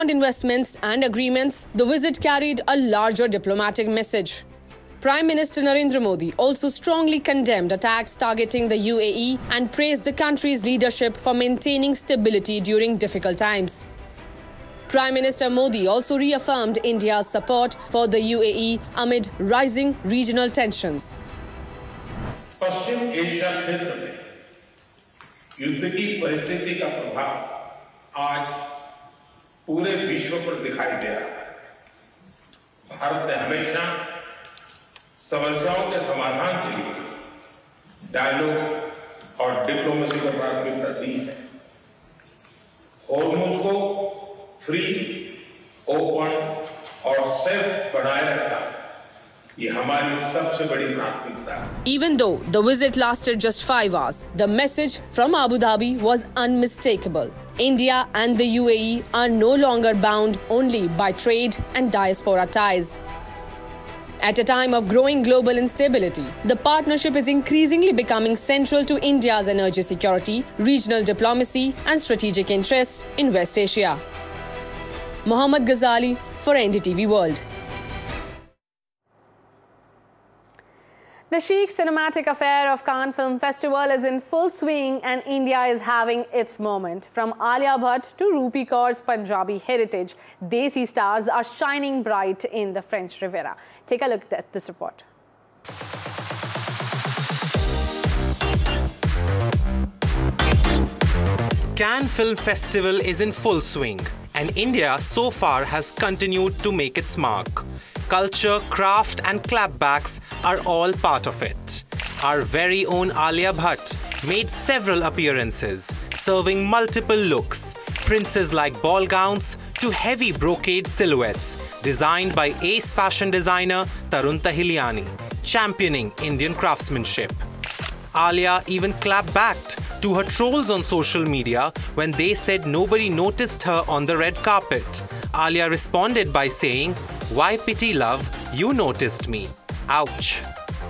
investments and agreements, the visit carried a larger diplomatic message. Prime Minister Narendra Modi also strongly condemned attacks targeting the UAE and praised the country's leadership for maintaining stability during difficult times. Prime Minister Modi also reaffirmed India's support for the UAE amid rising regional tensions. Paschim Asia क्षेत्र में युद्ध की परिस्थिति का प्रभाव आज पूरे विश्व पर दिखाई दे रहा है। भारत ने हमेशा समस्याओं के समाधान के लिए डायलॉग और डिप्लोमेसी को प्राथमिकता दी है। हॉर्मुज़ को फ्री, ओपन और सेफ बनाए रखना ये हमारी सबसे बड़ी प्राथमिकता है। Even though the visit lasted just 5 hours, the message from Abu Dhabi was unmistakable. India and the UAE are no longer bound only by trade and diaspora ties. At a time of growing global instability, the partnership is increasingly becoming central to India's energy security, regional diplomacy, and strategic interests in West Asia. Mohammad Ghazali for NDTV World. The chic cinematic affair of Cannes Film Festival is in full swing and India is having its moment. From Alia Bhatt to Rupi Kaur's Punjabi heritage, Desi stars are shining bright in the French Riviera. Take a look at this report. Cannes Film Festival is in full swing and India so far has continued to make its mark. Culture, craft and clapbacks are all part of it. Our very own Alia Bhatt made several appearances, serving multiple looks, princes like ball gowns to heavy brocade silhouettes designed by ace fashion designer Tarun Tahiliani, championing Indian craftsmanship. Alia even clap-backed to her trolls on social media when they said nobody noticed her on the red carpet. Alia responded by saying, "Why pity love? You noticed me. Ouch."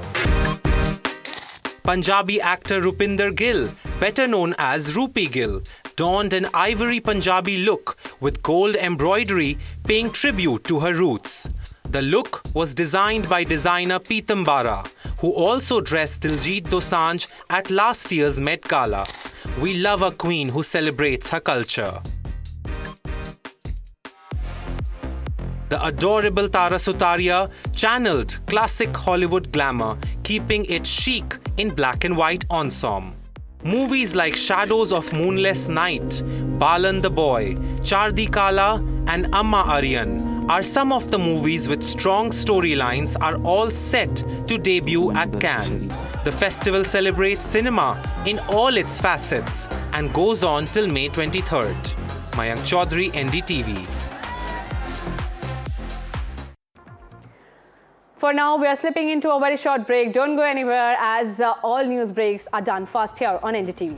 Punjabi actor Rupinder Gill, better known as Rupi Gill, donned an ivory Punjabi look with gold embroidery paying tribute to her roots. The look was designed by designer Pitambara, who also dressed Diljit Dosanjh at last year's Met Gala. We love a queen who celebrates her culture. The adorable Tara Sutaria channeled classic Hollywood glamour, keeping it chic in black and white ensemble. Movies like Shadows of Moonless Night, Balan the Boy, Chardi Kala and Amma Aryan are some of the movies with strong storylines are all set to debut at Cannes. The festival celebrates cinema in all its facets and goes on till May 23rd. Mayank Chaudhary, NDTV. For now, we are slipping into a very short break. Don't go anywhere as all news breaks are done fast here on NDTV.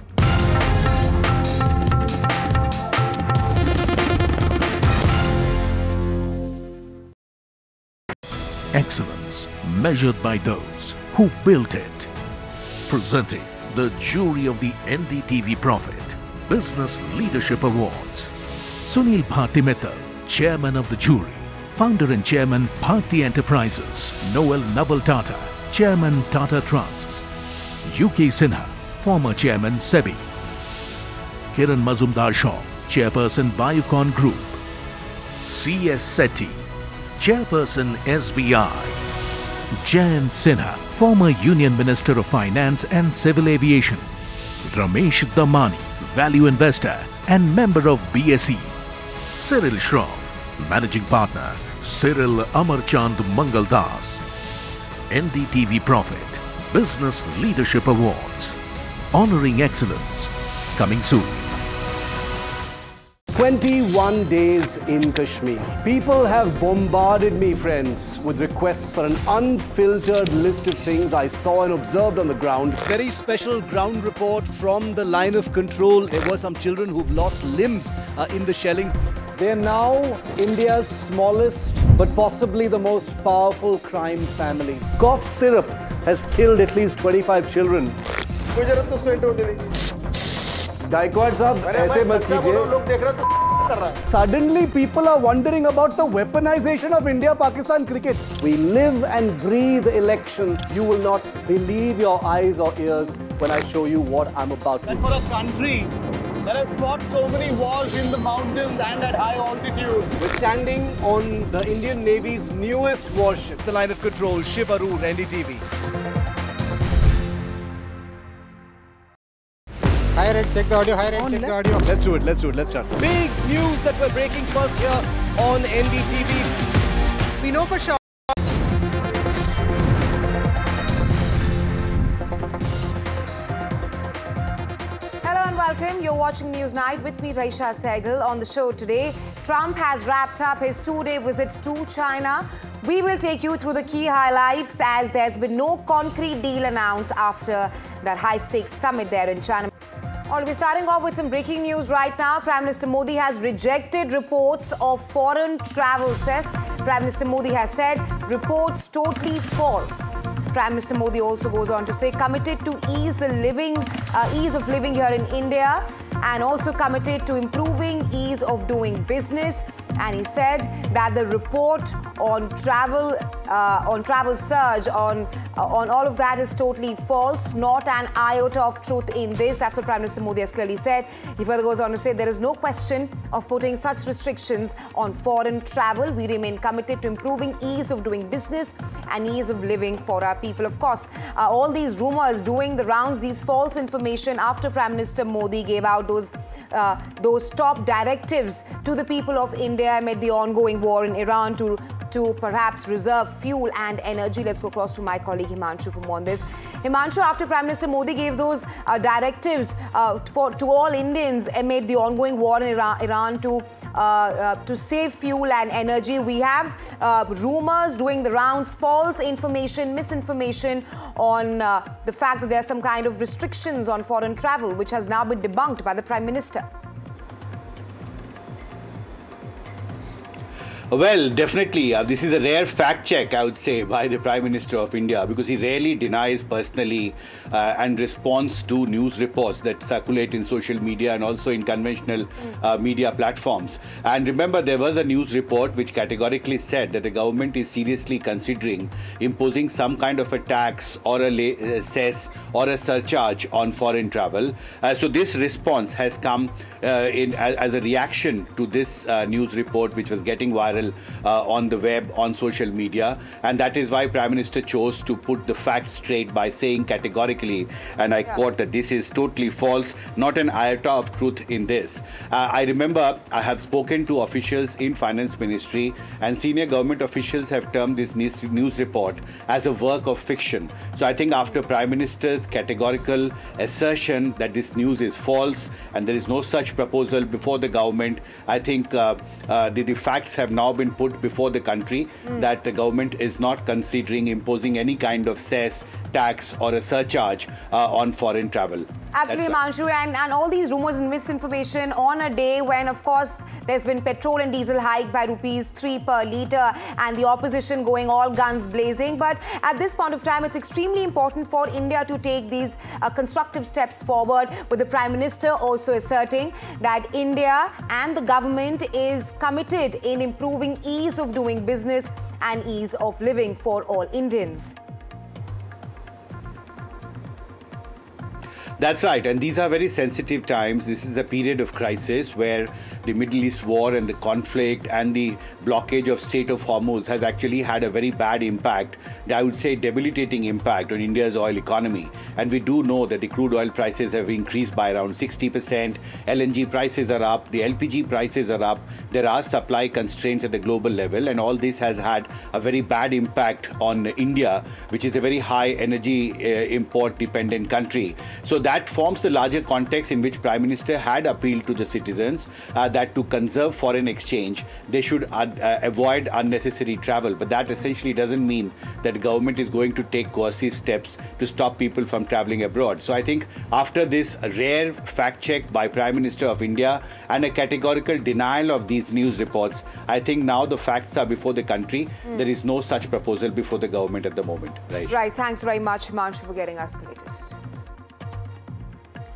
Excellence measured by those who built it. Presenting the jury of the NDTV Profit Business Leadership Awards. Sunil Bharti Mittal, Chairman of the jury. Founder and Chairman, Bharti Enterprises. Noel Naval Tata, Chairman, Tata Trusts. UK Sinha, former Chairman, SEBI. Kiran Mazumdar Shaw, Chairperson, Biocon Group. C.S. Sethi, Chairperson, SBI. Jayant Sinha, former Union Minister of Finance and Civil Aviation. Ramesh Damani, Value Investor and member of BSE. Cyril Shroff, Managing Partner, Cyril Amarchand Mangaldas. NDTV Profit Business Leadership Awards. Honoring excellence. Coming soon. 21 days in Kashmir. People have bombarded me, friends, with requests for an unfiltered list of things I saw and observed on the ground. Very special ground report from the line of control. There were some children who've lost limbs in the shelling. They're now India's smallest but possibly the most powerful crime family. Cough syrup has killed at least 25 children. Gaikwad sahab, aise mat kijiye. Suddenly, people are wondering about the weaponization of India-Pakistan cricket. We live and breathe elections. You will not believe your eyes or ears when I show you what I'm about to do. And for a country that has fought so many wars in the mountains and at high altitude. We're standing on the Indian Navy's newest warship. The line of control, Shiv Arur, NDTV. Hi Red, check the audio. Hi Red, check the audio. Let's do it, let's start. Big news that we're breaking first here on NDTV. We know for sure. Hello and welcome. You're watching News Night with me, Raisha Sehgal. On the show today, Trump has wrapped up his two-day visit to China. We will take you through the key highlights as there's been no concrete deal announced after that high-stakes summit there in China. All right, we're starting off with some breaking news right now. Prime Minister Modi has rejected reports of foreign travel cess. Prime Minister Modi has said reports totally false. Prime Minister Modi also goes on to say committed to ease of living here in India and also committed to improving ease of doing business. And he said that the report on travel surge, on all of that is totally false, not an iota of truth in this. That's what Prime Minister Modi has clearly said. He further goes on to say there is no question of putting such restrictions on foreign travel. We remain committed to improving ease of doing business and ease of living for our people. Of course, all these rumors doing the rounds, these false information after Prime Minister Modi gave out those top directives to the people of India amid the ongoing war in Iran to perhaps reserve fuel and energy. Let's go across to my colleague Himanshu for more on this. Himanshu, after Prime Minister Modi gave those directives to all Indians amid the ongoing war in Iran to save fuel and energy, we have rumors doing the rounds, false information, misinformation on the fact that there are some kind of restrictions on foreign travel, which has now been debunked by the Prime Minister. Well, definitely. This is a rare fact check, I would say, by the Prime Minister of India, because he rarely denies personally and responds to news reports that circulate in social media and also in conventional media platforms. And remember, there was a news report which categorically said that the government is seriously considering imposing some kind of a tax or a cess or a surcharge on foreign travel. So this response has come as a reaction to this news report, which was getting viral on the web, on social media, and that is why Prime Minister chose to put the facts straight by saying categorically, and I quote, that this is totally false, not an iota of truth in this. I remember I have spoken to officials in Finance Ministry, and senior government officials have termed this news report as a work of fiction. So I think after Prime Minister's categorical assertion that this news is false and there is no such proposal before the government, I think the facts have now been put before the country that the government is not considering imposing any kind of cess, tax or a surcharge on foreign travel. Absolutely, Himanshu, and all these rumors and misinformation on a day when, of course, there's been petrol and diesel hike by ₹3 per litre and the opposition going all guns blazing. But at this point of time, it's extremely important for India to take these constructive steps forward, with the Prime Minister also asserting that India and the government is committed in improving ease of doing business and ease of living for all Indians. That's right, and these are very sensitive times. This is a period of crisis where the Middle East war and the conflict and the blockage of Strait of Hormuz has actually had a very bad impact, I would say debilitating impact on India's oil economy. And we do know that the crude oil prices have increased by around 60%, LNG prices are up, the LPG prices are up, there are supply constraints at the global level, and all this has had a very bad impact on India, which is a very high energy import dependent country. So that forms the larger context in which Prime Minister had appealed to the citizens that to conserve foreign exchange, they should avoid unnecessary travel. But that essentially doesn't mean that the government is going to take coercive steps to stop people from traveling abroad. So I think after this rare fact check by Prime Minister of India and a categorical denial of these news reports, I think now the facts are before the country. There is no such proposal before the government at the moment. Right. Thanks very much, Himanshu, for getting us the latest.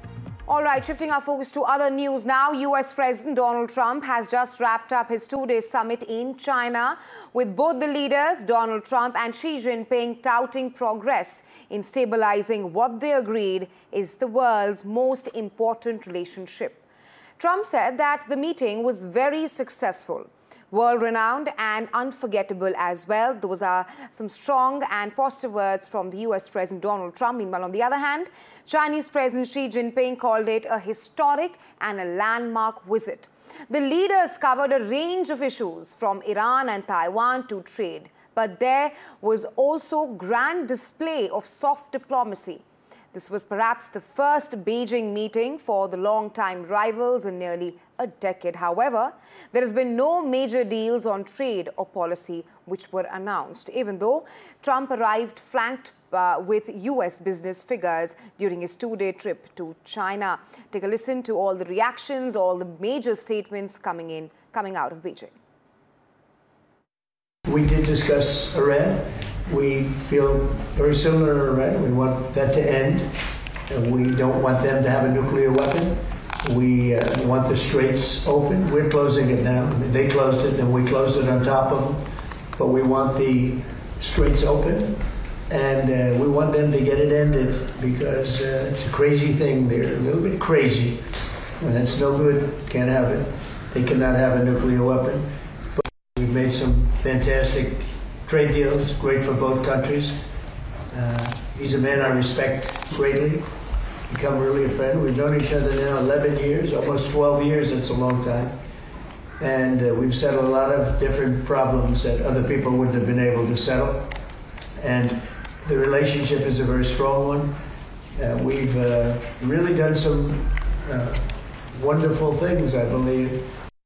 All right, shifting our focus to other news now. US President Donald Trump has just wrapped up his two-day summit in China, with both the leaders, Donald Trump and Xi Jinping, touting progress in stabilizing what they agreed is the world's most important relationship. Trump said that the meeting was very successful, world-renowned and unforgettable as well. Those are some strong and positive words from the US President Donald Trump. Meanwhile, on the other hand, Chinese President Xi Jinping called it a historic and a landmark visit. The leaders covered a range of issues from Iran and Taiwan to trade, but there was also grand display of soft diplomacy. This was perhaps the first Beijing meeting for the long-time rivals in nearly a decade. However, there has been no major deals on trade or policy which were announced, even though Trump arrived flanked with US business figures during his two-day trip to China. Take a listen to all the reactions, all the major statements coming out of Beijing. We did discuss Iran. We feel very similar to Iran. We want that to end. We don't want them to have a nuclear weapon. We want the straits open. We're closing it now. I mean, they closed it, and we closed it on top of them. But we want the straits open, and we want them to get it ended because it's a crazy thing. They're a little bit crazy, and it's no good. Can't have it. They cannot have a nuclear weapon. But we've made some fantastic trade deals, great for both countries. He's a man I respect greatly. Become really a friend. We've known each other now 11 years, almost 12 years. That's a long time. And we've settled a lot of different problems that other people wouldn't have been able to settle. And the relationship is a very strong one. We've really done some wonderful things, I believe.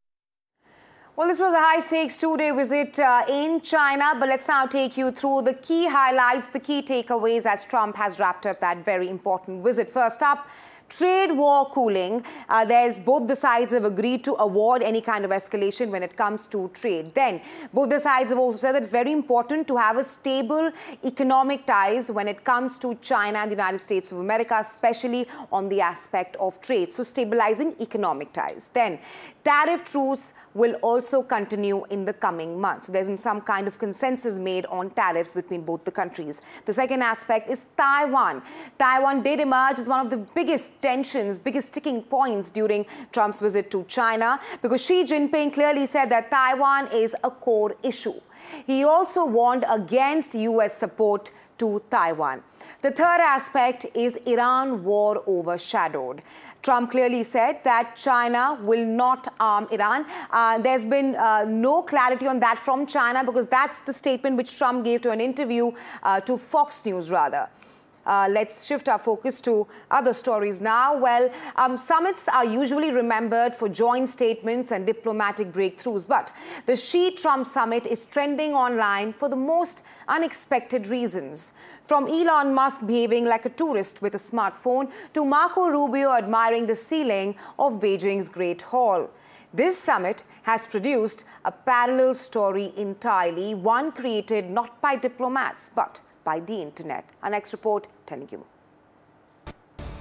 Well, this was a high-stakes two-day visit in China, but let's now take you through the key highlights, the key takeaways as Trump has wrapped up that very important visit. First up, trade war cooling. There's both the sides have agreed to avoid any kind of escalation when it comes to trade. Then, both the sides have also said that it's very important to have a stable economic ties when it comes to China and the United States of America, especially on the aspect of trade. So, stabilizing economic ties. Then, tariff truce will also continue in the coming months. So there's been some kind of consensus made on tariffs between both the countries. The second aspect is Taiwan. Taiwan did emerge as one of the biggest tensions, biggest sticking points during Trump's visit to China, because Xi Jinping clearly said that Taiwan is a core issue. He also warned against US support to Taiwan. The third aspect is Iran war overshadowed. Trump clearly said that China will not arm Iran. There's been no clarity on that from China, because that's the statement which Trump gave to an interview to Fox News, rather. Let's shift our focus to other stories now. Well, summits are usually remembered for joint statements and diplomatic breakthroughs, but the Xi-Trump summit is trending online for the most unexpected reasons. From Elon Musk behaving like a tourist with a smartphone to Marco Rubio admiring the ceiling of Beijing's Great Hall. This summit has produced a parallel story entirely, one created not by diplomats, but by the internet. Our next report telling you more.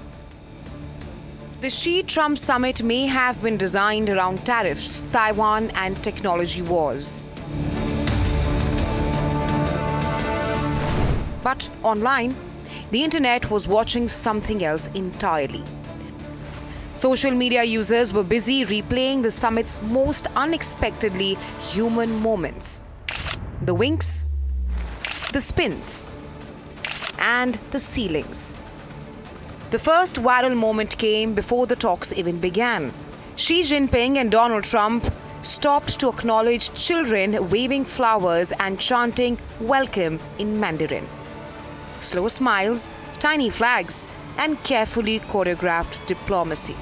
The Xi-Trump summit may have been designed around tariffs, Taiwan and technology wars. But online, the internet was watching something else entirely. Social media users were busy replaying the summit's most unexpectedly human moments. The winks, the spins, and the ceilings. The first viral moment came before the talks even began. Xi Jinping and Donald Trump stopped to acknowledge children waving flowers and chanting "Welcome" in Mandarin. Slow smiles, tiny flags, and carefully choreographed diplomacy.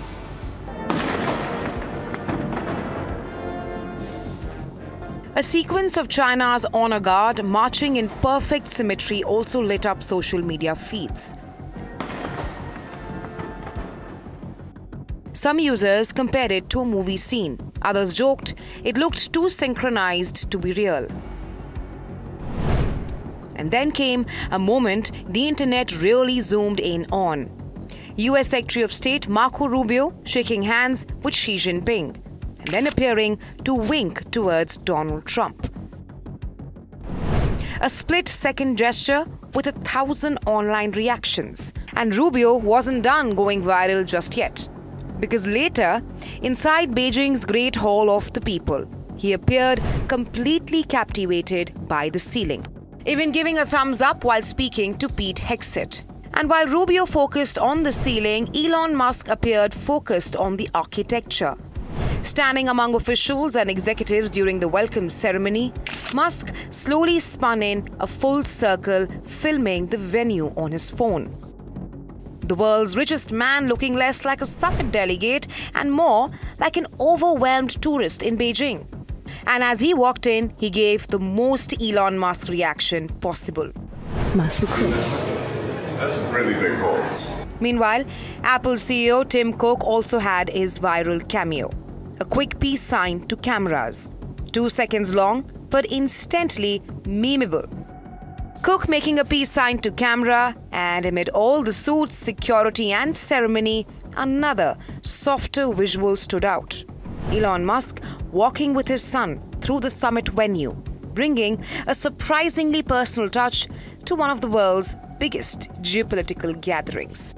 A sequence of China's honor guard marching in perfect symmetry also lit up social media feeds. Some users compared it to a movie scene. Others joked it looked too synchronized to be real. And then came a moment the internet really zoomed in on. US Secretary of State Marco Rubio shaking hands with Xi Jinping and then appearing to wink towards Donald Trump. A split-second gesture with 1,000 online reactions. And Rubio wasn't done going viral just yet. Because later, inside Beijing's Great Hall of the People, he appeared completely captivated by the ceiling, even giving a thumbs up while speaking to Pete Hegseth. And while Rubio focused on the ceiling, Elon Musk appeared focused on the architecture. Standing among officials and executives during the welcome ceremony, Musk slowly spun in a full circle, filming the venue on his phone. The world's richest man looking less like a summit delegate and more like an overwhelmed tourist in Beijing. And as he walked in, he gave the most Elon Musk reaction possible. That's a really big call. Meanwhile, Apple CEO Tim Cook also had his viral cameo. A quick peace sign to cameras. 2 seconds long, but instantly memeable. Cook making a peace sign to camera, and amid all the suits, security and ceremony, another softer visual stood out. Elon Musk walking with his son through the summit venue, bringing a surprisingly personal touch to one of the world's biggest geopolitical gatherings.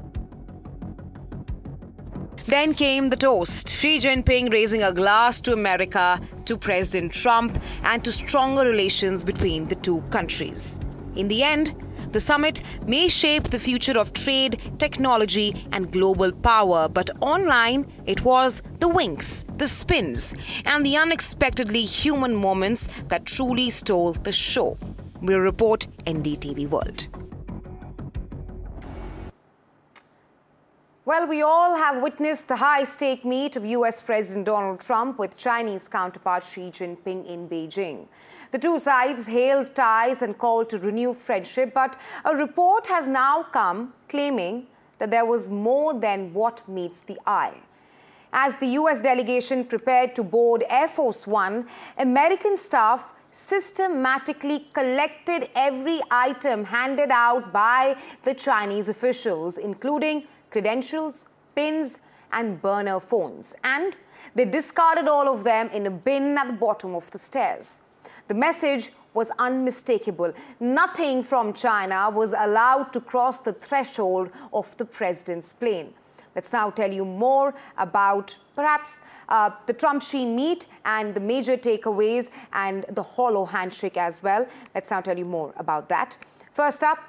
Then came the toast, Xi Jinping raising a glass to America, to President Trump, and to stronger relations between the two countries. In the end, the summit may shape the future of trade, technology, and global power, but online, it was the winks, the spins, and the unexpectedly human moments that truly stole the show. We'll report NDTV World. Well, we all have witnessed the high-stake meet of US President Donald Trump with Chinese counterpart Xi Jinping in Beijing. The two sides hailed ties and called to renew friendship, but a report has now come claiming that there was more than what meets the eye. As the US delegation prepared to board Air Force One, American staff systematically collected every item handed out by the Chinese officials, including credentials, pins, and burner phones. And they discarded all of them in a bin at the bottom of the stairs. The message was unmistakable. Nothing from China was allowed to cross the threshold of the president's plane. Let's now tell you more about perhaps the Trump-Xi meet and the major takeaways and the hollow handshake as well. Let's now tell you more about that. First up,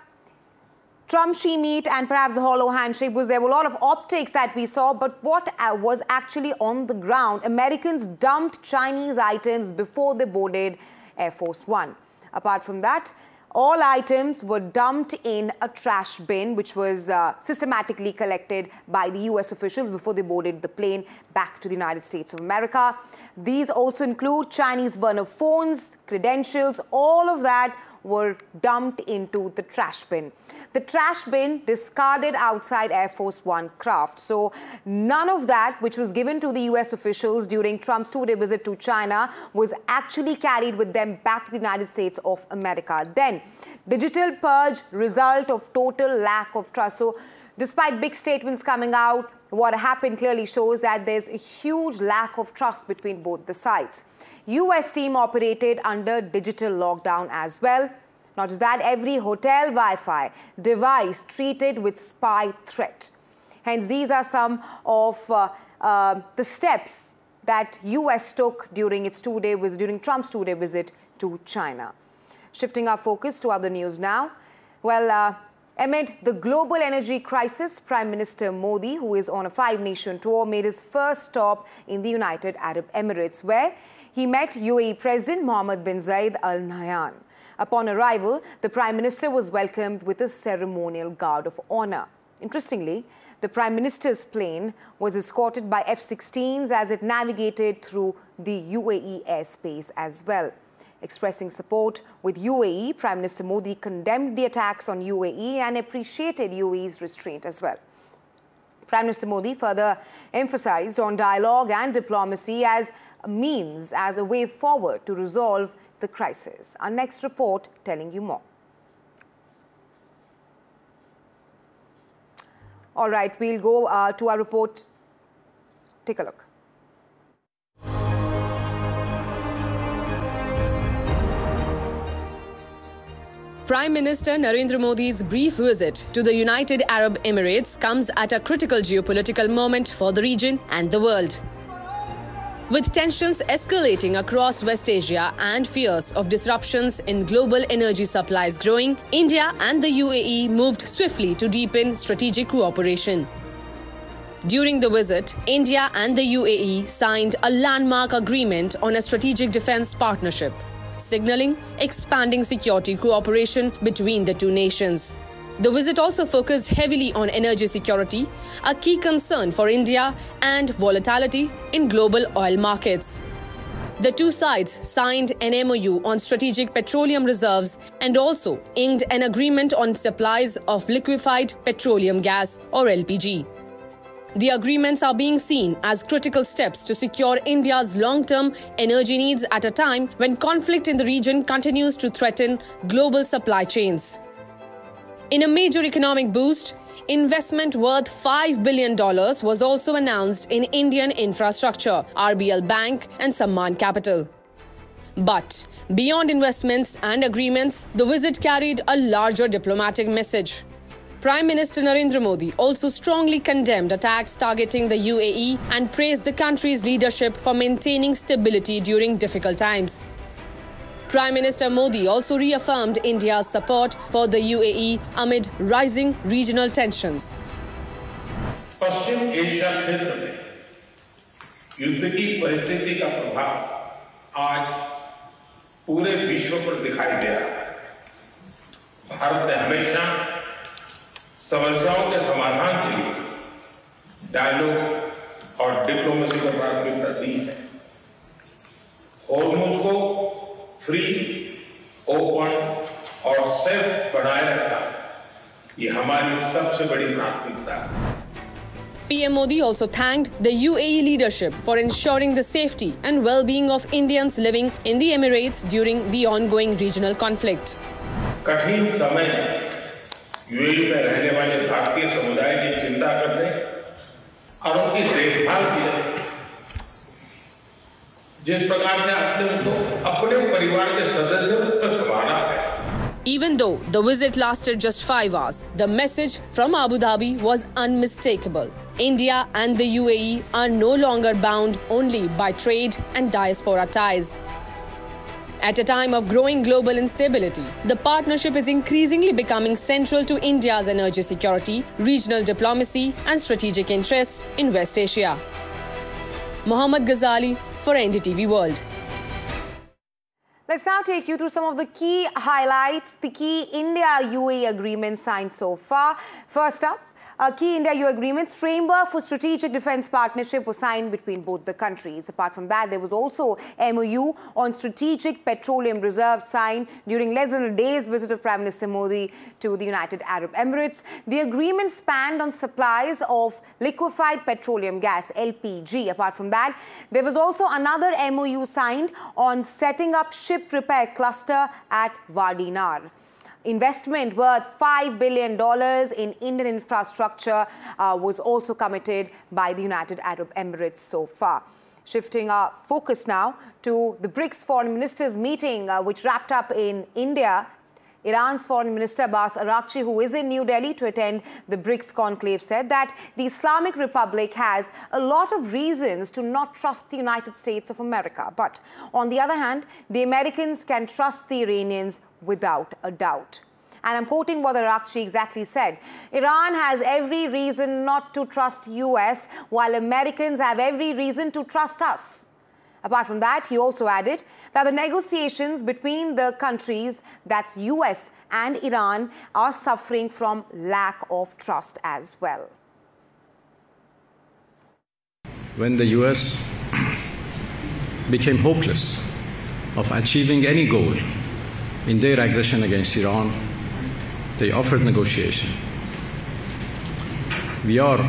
Trump-Xi meet and perhaps the hollow handshake, because there were a lot of optics that we saw, but what was actually on the ground? Americans dumped Chinese items before they boarded Air Force One. Apart from that, all items were dumped in a trash bin, which was systematically collected by the US officials before they boarded the plane back to the United States of America. These also include Chinese burner phones, credentials, all of that were dumped into the trash bin. The trash bin discarded outside Air Force One craft. So none of that, which was given to the US officials during Trump's two-day visit to China, was actually carried with them back to the United States of America. Then, digital purge, result of total lack of trust. So despite big statements coming out, what happened clearly shows that there's a huge lack of trust between both the sides. US team operated under digital lockdown as well. Not just that, every hotel Wi-Fi device treated with spy threat. Hence, these are some of the steps that US took during its during Trump's two-day visit to China. Shifting our focus to other news now. Well, amid the global energy crisis, Prime Minister Modi, who is on a 5-nation tour, made his first stop in the United Arab Emirates, where he met UAE President Mohammed bin Zayed Al Nahyan. Upon arrival, the Prime Minister was welcomed with a ceremonial guard of honor. Interestingly, the Prime Minister's plane was escorted by F-16s as it navigated through the UAE airspace as well. Expressing support with UAE, Prime Minister Modi condemned the attacks on UAE and appreciated UAE's restraint as well. Prime Minister Modi further emphasized on dialogue and diplomacy as a way forward to resolve the crisis. Our next report telling you more. All right, we'll go to our report. Take a look. Prime Minister Narendra Modi's brief visit to the United Arab Emirates comes at a critical geopolitical moment for the region and the world. With tensions escalating across West Asia and fears of disruptions in global energy supplies growing, India and the UAE moved swiftly to deepen strategic cooperation. During the visit, India and the UAE signed a landmark agreement on a strategic defense partnership, signaling expanding security cooperation between the two nations. The visit also focused heavily on energy security, a key concern for India, and volatility in global oil markets. The two sides signed an MOU on strategic petroleum reserves and also inked an agreement on supplies of liquefied petroleum gas or LPG. The agreements are being seen as critical steps to secure India's long-term energy needs at a time when conflict in the region continues to threaten global supply chains. In a major economic boost, investment worth $5 billion was also announced in Indian infrastructure, RBL Bank and Sammaan Capital. But beyond investments and agreements, the visit carried a larger diplomatic message. Prime Minister Narendra Modi also strongly condemned attacks targeting the UAE and praised the country's leadership for maintaining stability during difficult times. Prime Minister Modi also reaffirmed India's support for the UAE amid rising regional tensions. Paschim Asia क्षेत्र में युद्ध की परिस्थिति का प्रभाव आज पूरे विश्व पर दिखाई दे रहा है। भारत ने हमेशा समस्याओं के समाधान के लिए डायलॉग और डिप्लोमेसी को प्राथमिकता दी है। होर्मुज़ को फ्री, ओपन और सेफ बनाए रखना ये हमारी सबसे बड़ी प्राथमिकता है। PM Modi also thanked the UAE leadership for ensuring the safety and well-being of Indians living in the Emirates during the ongoing regional conflict. कठिन समय में यूएई में रहने वाले भारतीय समुदाय की चिंता करते और उनकी देखभाल की जिस प्रकार से आपने उनको अपने परिवार के सदस्यों पर संभाला है। Even though the visit lasted just 5 hours, the message from Abu Dhabi was unmistakable. India and the UAE are no longer bound only by trade and diaspora ties. At a time of growing global instability, the partnership is increasingly becoming central to India's energy security, regional diplomacy, and strategic interests in West Asia. Mohammad Ghazali for NDTV World. Let's now take you through some of the key highlights, the key India-UAE agreements signed so far. First up, a key India-UAE agreements framework for strategic defense partnership was signed between both the countries. Apart from that, there was also MOU on strategic petroleum reserves signed during less than a day's visit of Prime Minister Modi to the United Arab Emirates. The agreement spanned on supplies of liquefied petroleum gas, LPG. Apart from that, there was also another MOU signed on setting up ship repair cluster at Wadi Nar. Investment worth $5 billion in Indian infrastructure was also committed by the United Arab Emirates so far. Shifting our focus now to the BRICS foreign ministers meeting, which wrapped up in India. Iran's Foreign Minister Abbas Araghchi, who is in New Delhi to attend the BRICS conclave, said that the Islamic Republic has a lot of reasons to not trust the United States of America. But on the other hand, the Americans can trust the Iranians without a doubt. And I'm quoting what Araghchi exactly said. Iran has every reason not to trust US, while Americans have every reason to trust us. Apart from that, he also added that the negotiations between the countries, that's US and Iran, are suffering from lack of trust as well. When the US became hopeless of achieving any goal in their aggression against Iran, they offered negotiation. We are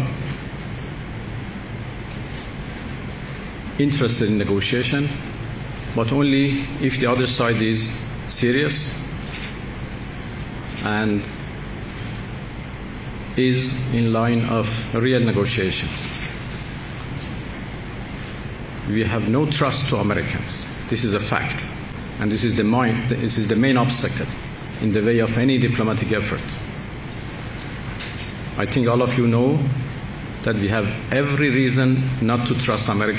interested in negotiation, but only if the other side is serious and is in line of real negotiations. We have no trust to Americans. This is a fact. And this is the main obstacle in the way of any diplomatic effort. I think all of you know that we have every reason not to trust Americans.